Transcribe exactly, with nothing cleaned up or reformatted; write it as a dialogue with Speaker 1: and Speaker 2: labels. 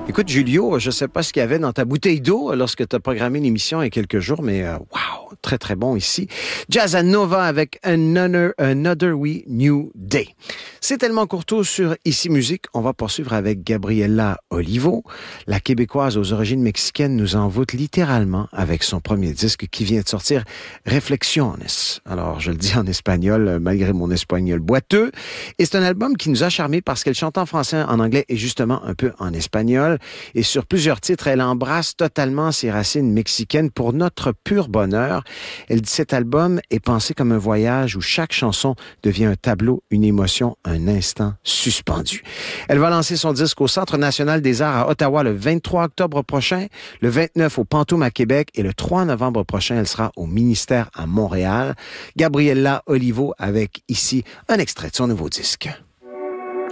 Speaker 1: Écoute, Julio, je ne sais pas ce qu'il y avait dans ta bouteille d'eau lorsque tu as programmé l'émission il y a quelques jours, mais euh, wow, très, très bon ici. Jazz à Nova avec Another, Another We New Day. C'est tellement courtois sur Ici Musique. On va poursuivre avec Gabriela Olivo. La Québécoise aux origines mexicaines nous envoûte littéralement avec son premier disque qui vient de sortir, Reflexiones. Alors, je le dis en espagnol, malgré mon espagnol boiteux. Et c'est un album qui nous a charmés parce qu'elle chante en français, en anglais et justement un peu en espagnol. Et sur plusieurs titres, elle embrasse totalement ses racines mexicaines pour notre pur bonheur. Elle dit cet album est pensé comme un voyage où chaque chanson devient un tableau, une émotion, un instant suspendu. Elle va lancer son disque au Centre national des arts à Ottawa le vingt-trois octobre prochain, le vingt-neuf au Pantoum à Québec et le trois novembre prochain, elle sera au ministère à Montréal. Gabriela Olivo avec ici un extrait de son nouveau disque.